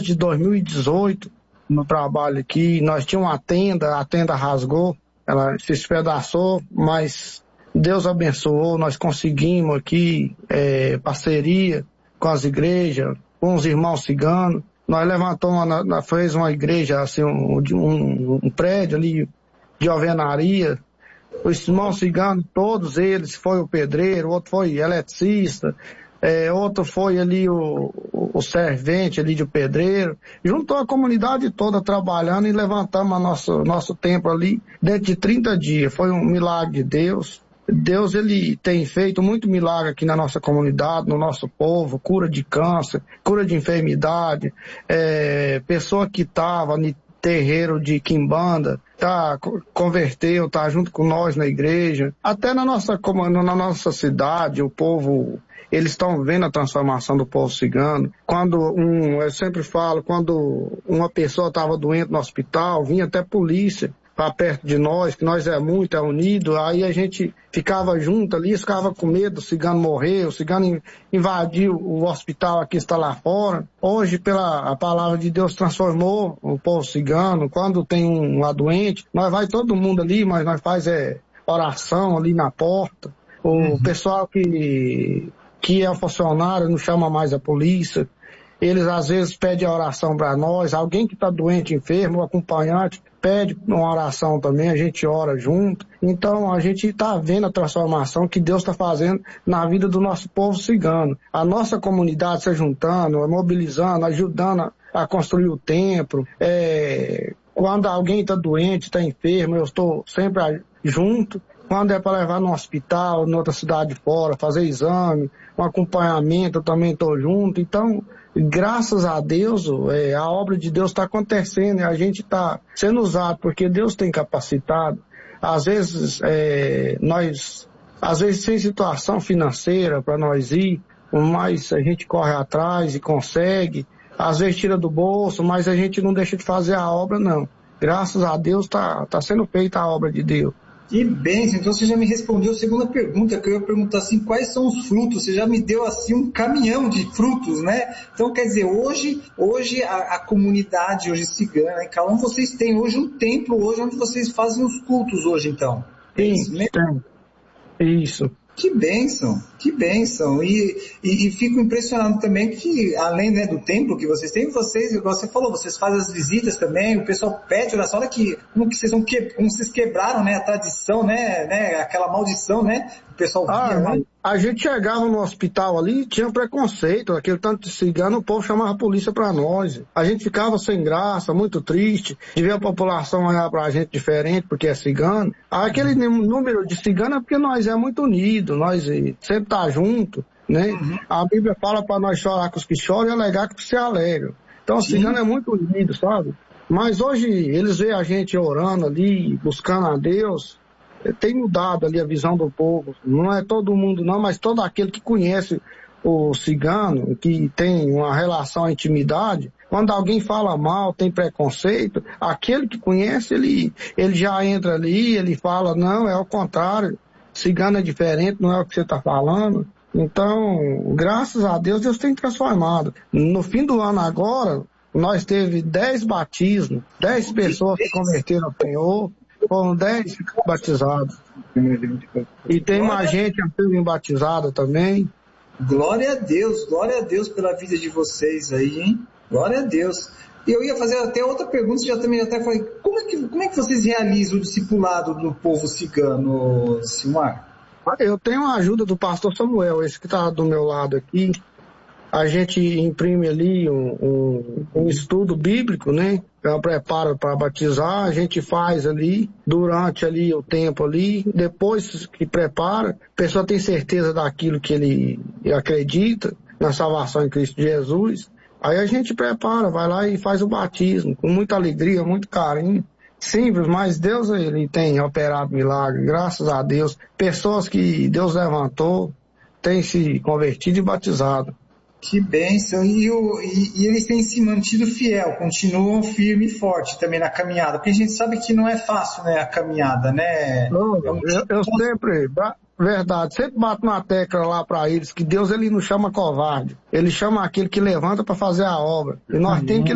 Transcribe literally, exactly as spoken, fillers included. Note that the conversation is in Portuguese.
desde dois mil e dezoito, no trabalho aqui, nós tínhamos uma tenda, a tenda rasgou, ela se espedaçou, mas Deus abençoou, nós conseguimos aqui é, parceria com as igrejas, com os irmãos ciganos. Nós levantamos, uma, fez uma igreja, assim, um, um, um prédio ali de alvenaria. Os irmãos ciganos, todos eles, foi o pedreiro, outro foi eletricista, é, outro foi ali o, o, o servente ali de pedreiro. Juntou a comunidade toda trabalhando e levantamos a nosso, nosso templo ali dentro de trinta dias. Foi um milagre de Deus. Deus, ele tem feito muito milagre aqui na nossa comunidade, no nosso povo, cura de câncer, cura de enfermidade, é, pessoa que estava no terreiro de quimbanda, tá, converteu, tá junto com nós na igreja, até na nossa, na nossa cidade, o povo, eles estão vendo a transformação do povo cigano. Quando um, eu sempre falo, quando uma pessoa estava doente no hospital, vinha até polícia para perto de nós, que nós é muito, é unido, aí a gente ficava junto ali, ficava com medo do cigano morrer, o cigano invadiu o hospital aqui, está lá fora. Hoje, pela a palavra de Deus, transformou o povo cigano. Quando tem um lá doente, nós vai todo mundo ali, mas nós faz é, oração ali na porta. O uhum. pessoal que, que é funcionário não chama mais a polícia. Eles às vezes pedem a oração para nós, alguém que está doente, enfermo, o acompanhante, pede uma oração também, a gente ora junto. Então a gente está vendo a transformação que Deus está fazendo na vida do nosso povo cigano. A nossa comunidade se juntando, mobilizando, ajudando a, a construir o templo. É, quando alguém está doente, está enfermo, eu estou sempre junto. Quando é para levar no hospital, em outra cidade fora, fazer exame, um acompanhamento, eu também estou junto. Então, graças a Deus, é, a obra de Deus está acontecendo e a gente está sendo usado, porque Deus tem capacitado. Às vezes, é, nós, às vezes sem situação financeira para nós ir, mas a gente corre atrás e consegue. Às vezes tira do bolso, mas a gente não deixa de fazer a obra, não. Graças a Deus está tá sendo feita a obra de Deus. Que bênção, então você já me respondeu a segunda pergunta, que eu ia perguntar assim, quais são os frutos? Você já me deu assim um caminhão de frutos, né? Então quer dizer, hoje, hoje a, a comunidade hoje cigana em Calão, vocês têm hoje um templo hoje onde vocês fazem os cultos hoje, então? Sim, é isso, né? Isso. Que bênção, que bênção. E, e, e fico impressionado também que, além, né, do templo que vocês têm, vocês, igual você falou, vocês fazem as visitas também, o pessoal pede oração, olha que, como que vocês, vão que, como vocês quebraram, né, a tradição, né, né, aquela maldição, né, o pessoal ah, via, né? A gente chegava no hospital ali, tinha preconceito, aquele tanto de cigano, o povo chamava a polícia pra nós. A gente ficava sem graça, muito triste, de ver a população olhar pra gente diferente, porque é cigano. Aquele número de cigano é porque nós é muito unidos, nós sempre tá junto, né? Uhum. A Bíblia fala pra nós chorar com os que choram e alegrar com os que se alegram. Então o cigano é muito unido, sabe? Mas hoje eles veem a gente orando ali, buscando a Deus. Tem mudado ali a visão do povo. Não é todo mundo não, mas todo aquele que conhece o cigano, que tem uma relação, a intimidade, quando alguém fala mal, tem preconceito, aquele que conhece, ele, ele já entra ali, ele fala, não, é o contrário, cigano é diferente, não é o que você está falando. Então, graças a Deus, Deus tem transformado. No fim do ano agora, nós teve dez batismos, dez pessoas que converteram ao Senhor, foram dez batizados. E tem mais gente a serem batizada também. Glória a Deus, glória a Deus pela vida de vocês aí, hein? Glória a Deus. E eu ia fazer até outra pergunta, você já também até falei, como é que, como é que vocês realizam o discipulado do povo cigano, Silmar? Eu tenho a ajuda do pastor Samuel, esse que está do meu lado aqui. A gente imprime ali um, um, um estudo bíblico, né? É um preparo para batizar, a gente faz ali, durante ali o tempo ali, depois que prepara, a pessoa tem certeza daquilo que ele acredita, na salvação em Cristo Jesus, aí a gente prepara, vai lá e faz o batismo, com muita alegria, muito carinho. Simples, mas Deus, ele tem operado milagre, graças a Deus. Pessoas que Deus levantou, têm se convertido e batizado. Que bênção, e, o, e, e eles têm se mantido fiel, continuam firme e forte também na caminhada, porque a gente sabe que não é fácil, né, a caminhada, né? Não, eu, eu sempre, verdade, sempre bato na tecla lá para eles, que Deus, ele não chama covarde, ele chama aquele que levanta para fazer a obra, e nós temos que